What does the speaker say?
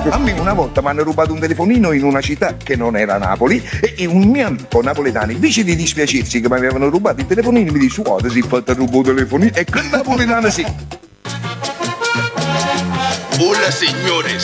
A me una volta mi hanno rubato un telefonino in una città che non era Napoli e un mio amico napoletano, invece di dispiacersi che mi avevano rubato il telefonino, mi dice: guarda, si è fatto rubare il telefonino. E quel napoletano sì. Hola, señores.